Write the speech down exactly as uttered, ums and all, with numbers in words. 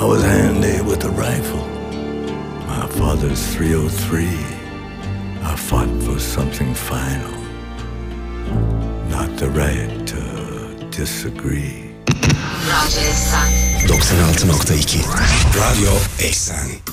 I was handy with a rifle. My father's three oh three. I fought for something final. Not the right to disagree. doksan altı nokta iki Radyo Eksen.